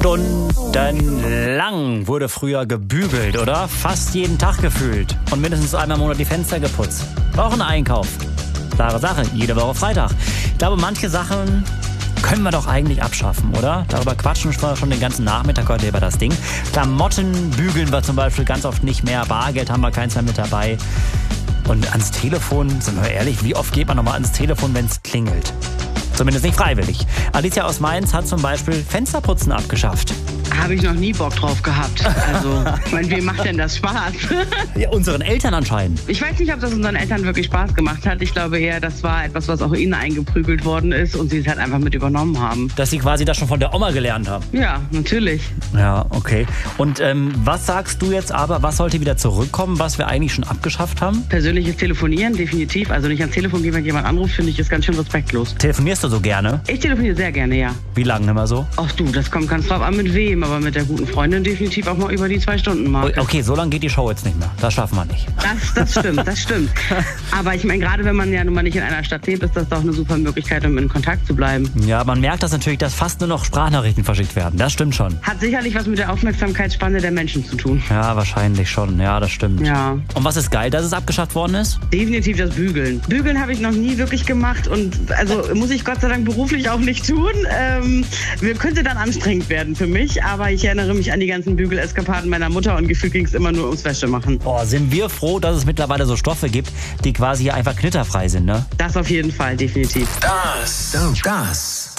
Stundenlang wurde früher gebügelt, oder? Fast jeden Tag gefühlt. Und mindestens einmal im Monat die Fenster geputzt. Auch ein Einkauf. Klare Sache, jede Woche Freitag. Ich glaube, manche Sachen können wir doch eigentlich abschaffen, oder? Darüber quatschen wir schon den ganzen Nachmittag heute über das Ding. Klamotten bügeln wir zum Beispiel ganz oft nicht mehr. Bargeld haben wir keins mehr mit dabei. Und ans Telefon, sind wir ehrlich, wie oft geht man nochmal ans Telefon, wenn es klingelt? Zumindest nicht freiwillig. Alicia aus Mainz hat zum Beispiel Fensterputzen abgeschafft. Habe ich noch nie Bock drauf gehabt. Also, ich meine, wem macht denn das Spaß? Ja, unseren Eltern anscheinend. Ich weiß nicht, ob das unseren Eltern wirklich Spaß gemacht hat. Ich glaube eher, das war etwas, was auch ihnen eingeprügelt worden ist und sie es halt einfach mit übernommen haben. Dass sie quasi das schon von der Oma gelernt haben. Ja, natürlich. Ja, okay. Und was sagst du jetzt aber, was sollte wieder zurückkommen, was wir eigentlich schon abgeschafft haben? Persönliches Telefonieren, definitiv. Also nicht ans Telefon gehen, wenn jemand anruft, finde ich, ist ganz schön respektlos. Telefonierst du so gerne? Ich telefoniere sehr gerne, ja. Wie lange immer so? Ach du, das kommt ganz drauf an, mit wem. Aber mit der guten Freundin definitiv auch mal über die 2-Stunden-Marke. Okay, so lange geht die Show jetzt nicht mehr. Das schaffen wir nicht. Das stimmt, das stimmt. Aber ich meine, gerade wenn man ja nun mal nicht in einer Stadt lebt, ist das doch eine super Möglichkeit, um in Kontakt zu bleiben. Ja, man merkt das natürlich, dass fast nur noch Sprachnachrichten verschickt werden. Das stimmt schon. Hat sicherlich was mit der Aufmerksamkeitsspanne der Menschen zu tun. Ja, wahrscheinlich schon. Ja, das stimmt. Ja. Und was ist geil, dass es abgeschafft worden ist? Definitiv das Bügeln. Bügeln habe ich noch nie wirklich gemacht und also muss ich Gott sei Dank beruflich auch nicht tun. Könnte dann anstrengend werden für mich, aber ich erinnere mich an die ganzen Bügeleskapaden meiner Mutter und gefühlt ging es immer nur ums Wäschemachen. Oh, sind wir froh, dass es mittlerweile so Stoffe gibt, die quasi einfach knitterfrei sind, ne? Das auf jeden Fall, definitiv. Das